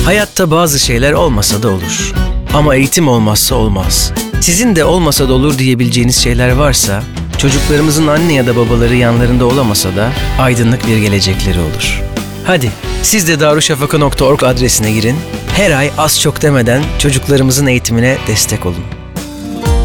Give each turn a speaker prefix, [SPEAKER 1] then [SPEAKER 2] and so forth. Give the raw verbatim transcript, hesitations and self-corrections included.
[SPEAKER 1] Hayatta bazı şeyler olmasa da olur. Ama eğitim olmazsa olmaz. Sizin de olmasa da olur diyebileceğiniz şeyler varsa, çocuklarımızın anne ya da babaları yanlarında olamasa da aydınlık bir gelecekleri olur. Hadi siz de darüşşafaka nokta org adresine girin, her ay az çok demeden çocuklarımızın eğitimine destek olun.